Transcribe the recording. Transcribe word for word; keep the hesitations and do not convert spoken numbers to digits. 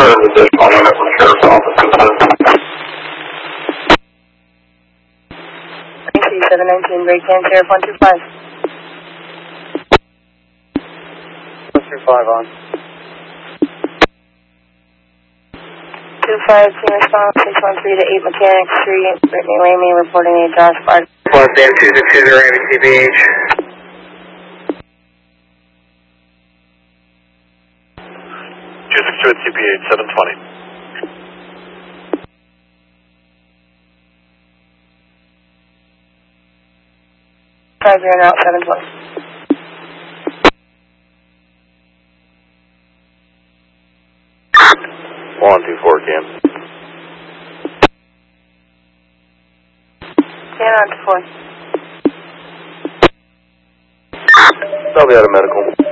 there is additional unit from Sheriff's Office. seven nineteen, break in, Sheriff one two five. one two five on. two five, team response, six one three to eight Mechanic Street, Brittany Lamy reporting a Josh Bark. Plus Dan two six two zero, A B C B H. two six two at C P H, seven twenty. five zero out, seven twenty. one two four, Cam. Can on to four. I'll be out of medical.